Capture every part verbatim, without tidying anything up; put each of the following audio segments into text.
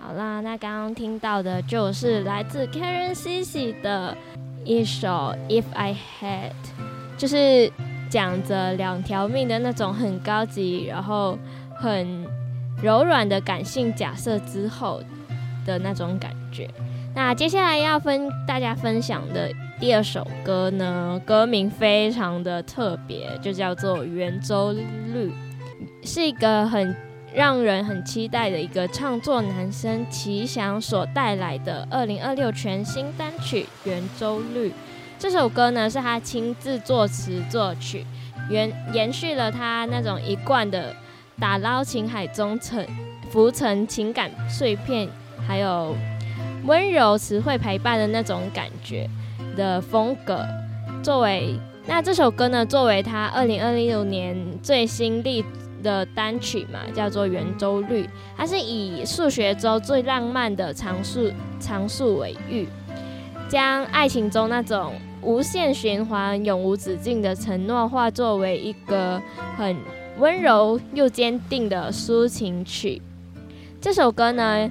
好啦，那刚刚听到的就是来自 Karen Cici 的一首 If I Had， 就是讲着两条命的那种很高级然后很柔软的感性假设之后的那种感觉。那接下来要分大家分享的第二首歌呢，歌名非常的特别，就叫做《圆周率》，是一个很让人很期待的一个唱作男生奇翔所带来的二零二六全新单曲《圆周率》。这首歌呢是他亲自作词作曲，延延续了他那种一贯的打捞情海中层浮沉情感碎片，还有温柔词汇陪伴的那种感觉的风格。作为那这首歌呢，作为他二零二六年最新力的单曲嘛，叫做《圆周率》，它是以数学周最浪漫的常数常数为喻，将爱情中那种无限循环、永无止境的承诺，化作为一个很温柔又坚定的抒情曲。这首歌呢，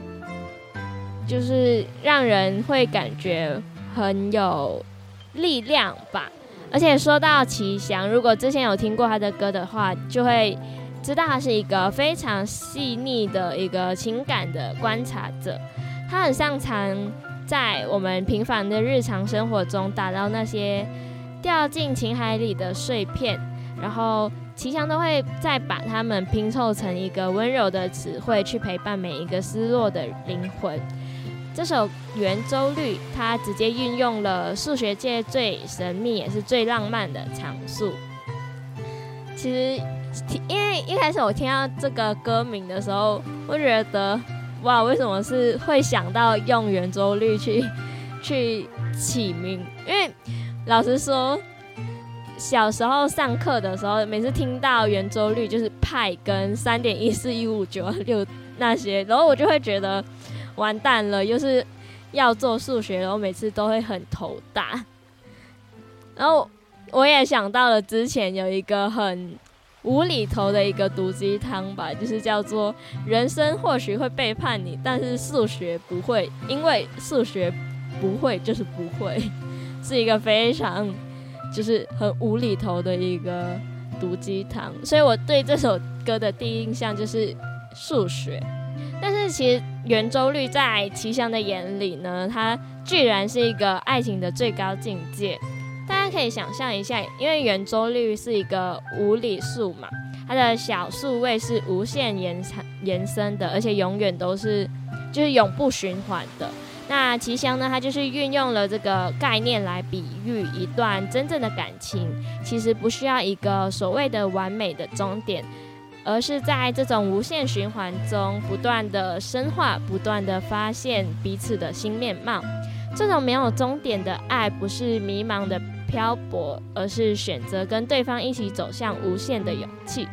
就是让人会感觉很有力量吧。而且说到奇翔，如果之前有听过他的歌的话，就会知道他是一个非常细腻的一个情感的观察者。他很擅长在我们平凡的日常生活中打捞那些掉进情海里的碎片，然后奇翔都会再把它们拼凑成一个温柔的词汇，去陪伴每一个失落的灵魂。这首《圆周率》它直接运用了数学界最神秘也是最浪漫的常数。其实因为一开始我听到这个歌名的时候，我觉得哇，为什么是会想到用圆周率去去起名？因为老实说，小时候上课的时候，每次听到圆周率就是派跟三点一四一五九六那些，然后我就会觉得完蛋了，又是要做数学，然后每次都会很头大。然后我也想到了之前有一个很无厘头的一个毒鸡汤吧，就是叫做人生或许会背叛你，但是数学不会，因为数学不会就是不会，是一个非常就是很无厘头的一个毒鸡汤。所以我对这首歌的第一印象就是数学。但是其实圆周率在奇翔的眼里呢，它居然是一个爱情的最高境界。大家可以想象一下，因为圆周率是一个无理数嘛，它的小数位是无限延延伸的，而且永远都是就是永不循环的。那奇翔呢，它就是运用了这个概念来比喻一段真正的感情，其实不需要一个所谓的完美的终点，而是在这种无限循环中不断的深化，不断的发现彼此的新面貌。这种没有终点的爱，不是迷茫的漂泊，而是选择跟对方一起走向无限的勇气。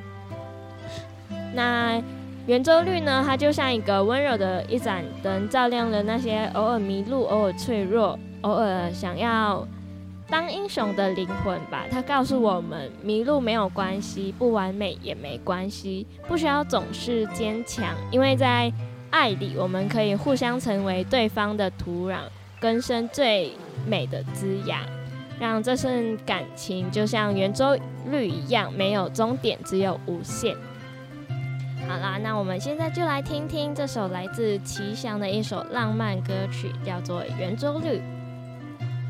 那圆周率呢，它就像一个温柔的一盏灯，照亮了那些偶尔迷路、偶尔脆弱、偶尔想要当英雄的灵魂吧。它告诉我们，迷路没有关系，不完美也没关系，不需要总是坚强，因为在爱里，我们可以互相成为对方的土壤，根生最美的滋养，让这份感情就像圆周率一样，没有终点，只有无限。好啦，那我们现在就来听听这首来自奇翔的一首浪漫歌曲，叫做《圆周率》。